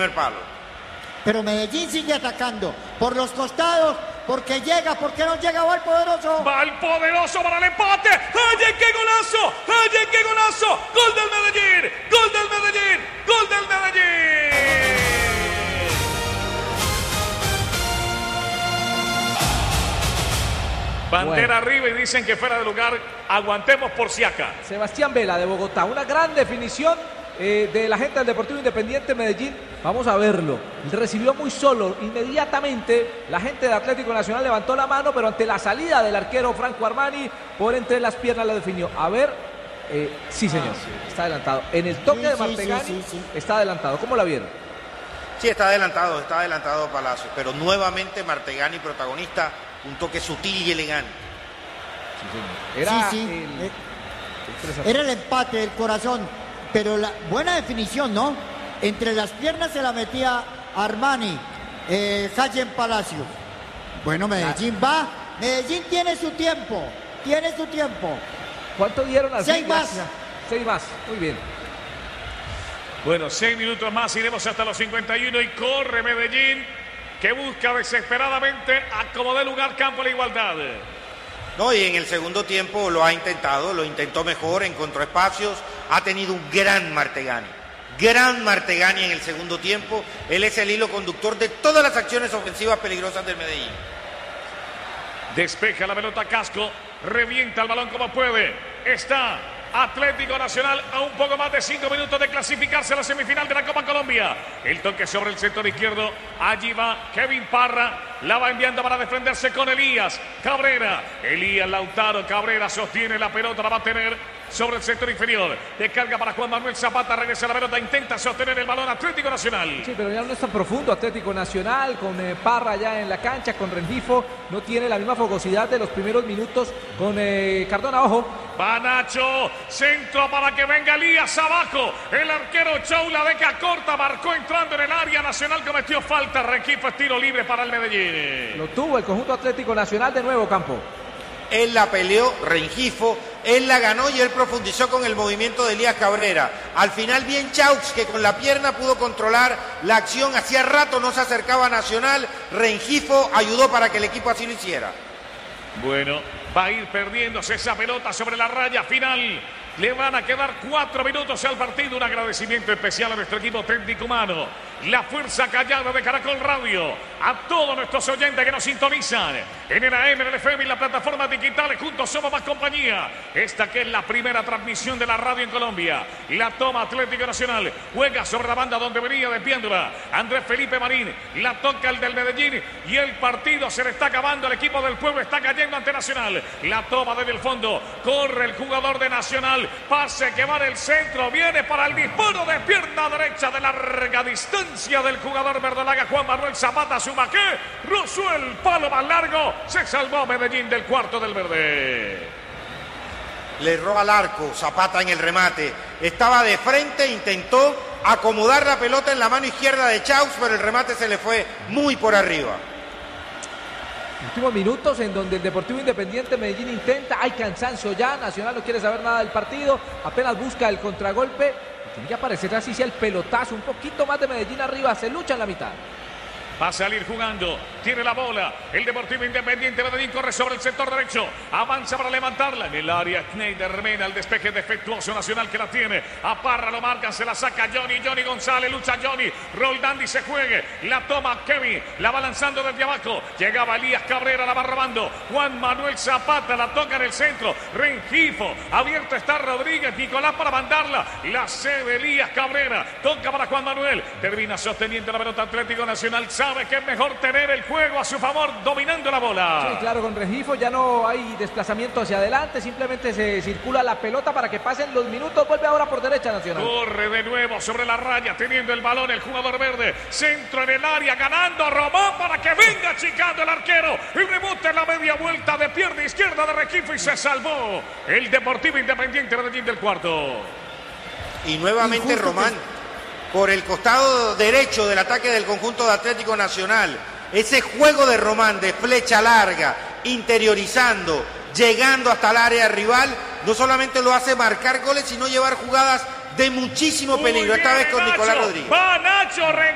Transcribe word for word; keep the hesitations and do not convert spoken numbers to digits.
primer palo. Pero Medellín sigue atacando por los costados, porque llega, porque no llega, va el poderoso. Va el poderoso para el empate. ¡Ay, qué golazo! ¡Ay, qué golazo! ¡Gol del Medellín! ¡Gol del Medellín! ¡Gol del Medellín! Bandera bueno. Arriba y dicen que fuera de lugar. Aguantemos por si acá. Sebastián Vela de Bogotá, una gran definición eh, de la gente del Deportivo Independiente Medellín. Vamos a verlo. Recibió muy solo. Inmediatamente la gente de Atlético Nacional levantó la mano, pero ante la salida del arquero Franco Armani, por entre las piernas la definió. A ver, eh, sí señor, ah, sí. Está adelantado. En el toque sí, de Martegani sí, sí, sí, sí. está adelantado. ¿Cómo la vieron? Sí, está adelantado, está adelantado Palacios, pero nuevamente Martegani protagonista. Un toque sutil y elegante. Sí, era, sí, sí. El... Era el empate del corazón, pero la buena definición, ¿no? Entre las piernas se la metía Armani, eh, Jayen Palacios. Bueno, Medellín va, Medellín tiene su tiempo, tiene su tiempo. ¿Cuánto dieron al Seis más. Seis más, muy bien. Bueno, seis minutos más, iremos hasta los cincuenta y uno y corre Medellín, que busca desesperadamente acomodar lugar, campo a la igualdad. No, y en el segundo tiempo lo ha intentado, lo intentó mejor, encontró espacios, ha tenido un gran Martegani, gran Martegani en el segundo tiempo. Él es el hilo conductor de todas las acciones ofensivas peligrosas del Medellín. Despeja la pelota Casco, revienta el balón como puede, está Atlético Nacional a un poco más de cinco minutos de clasificarse a la semifinal de la Copa Colombia. El toque sobre el sector izquierdo. Allí va Kevin Parra. La va enviando para defenderse con Elías Cabrera. Elías Lautaro Cabrera sostiene la pelota. La va a tener sobre el sector inferior. Descarga para Juan Manuel Zapata. Regresa la pelota. Intenta sostener el balón Atlético Nacional. Sí, pero ya no es tan profundo Atlético Nacional. Con eh, Parra ya en la cancha. Con Rengifo. No tiene la misma fogosidad de los primeros minutos con eh, Cardona. Ojo. Va Nacho, centro para que venga Elías abajo. El arquero Chou la deja corta, marcó entrando en el área. Nacional cometió falta. Rengifo es tiro libre para el Medellín. Lo tuvo el conjunto Atlético Nacional de nuevo, Campo. Él la peleó, Rengifo, él la ganó y él profundizó con el movimiento de Elías Cabrera. Al final bien Chaux, que con la pierna pudo controlar la acción. Hacía rato no se acercaba a Nacional. Rengifo ayudó para que el equipo así lo hiciera. Bueno, va a ir perdiéndose esa pelota sobre la raya final. Le van a quedar cuatro minutos al partido. Un agradecimiento especial a nuestro equipo técnico humano. La fuerza callada de Caracol Radio. A todos nuestros oyentes que nos sintonizan en el A M, en el F M y las plataformas digitales. Juntos somos más compañía. Esta que es la primera transmisión de la radio en Colombia. La toma Atlético Nacional. Juega sobre la banda donde venía desviándola Andrés Felipe Marín. La toca el del Medellín. Y el partido se le está acabando. El equipo del pueblo está cayendo ante Nacional. La toma desde el fondo. Corre el jugador de Nacional. Pase que va del centro. Viene para el disparo de pierna derecha de larga distancia del jugador verdolaga Juan Manuel Zapata. Sumaqué rozó el palo más largo. Se salvó Medellín del cuarto del verde. Le erró al arco Zapata en el remate. Estaba de frente, intentó acomodar la pelota en la mano izquierda de Chaux, pero el remate se le fue muy por arriba. Últimos minutos en donde el Deportivo Independiente Medellín intenta, hay cansancio ya, Nacional no quiere saber nada del partido, apenas busca el contragolpe, tiene que aparecer así sea el pelotazo, un poquito más de Medellín arriba, se lucha en la mitad. Va a salir jugando, tiene la bola, el Deportivo Independiente Medellín corre sobre el sector derecho, avanza para levantarla en el área, Schneider Mena, el despeje defectuoso Nacional que la tiene, a Parra lo marcan, se la saca Johnny, Johnny González, lucha Johnny, Roldán y se juegue, la toma Kevin, la va lanzando desde abajo, llegaba Elías Cabrera, la va robando, Juan Manuel Zapata, la toca en el centro, Rengifo, abierto está Rodríguez, Nicolás para mandarla, la cede Elías Cabrera, toca para Juan Manuel, termina sosteniendo la pelota Atlético Nacional, sabe que es mejor tener el juego a su favor, dominando la bola. Sí, claro, con Rengifo ya no hay desplazamiento hacia adelante, simplemente se circula la pelota para que pasen los minutos, vuelve ahora por derecha Nacional. Corre de nuevo sobre la raya, teniendo el balón el jugador verde, centro en el área, ganando, robó para que venga achicando el arquero, y rebote en la media vuelta de pierna izquierda de Rengifo y se salvó el Deportivo Independiente Medellín del cuarto. Y nuevamente y Román. Que... por el costado derecho del ataque del conjunto de Atlético Nacional. Ese juego de Román de flecha larga, interiorizando, llegando hasta el área rival, no solamente lo hace marcar goles, sino llevar jugadas de muchísimo peligro, esta vez con Nicolás Rodríguez. Va Nacho.